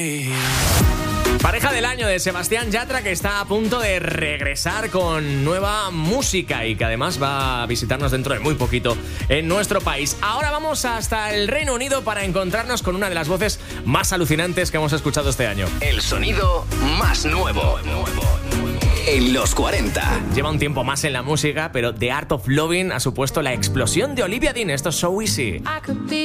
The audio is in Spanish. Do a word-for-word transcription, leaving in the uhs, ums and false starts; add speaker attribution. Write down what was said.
Speaker 1: Pareja del año de Sebastián Yatra, que está a punto de regresar con nueva música y que además va a visitarnos dentro de muy poquito en nuestro país. Ahora vamos hasta el Reino Unido para encontrarnos con una de las voces más alucinantes que hemos escuchado este año.
Speaker 2: El sonido más nuevo en los cuarenta.
Speaker 1: Lleva un tiempo más en la música, pero The Art of Loving ha supuesto la explosión de Olivia Dean. Esto es So Easy.